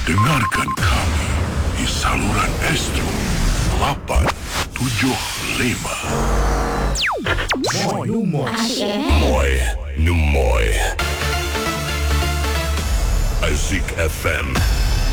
Dengarkan kami di saluran Astro 875. Moi Nummois. Moi, Nummoi. Azik FM.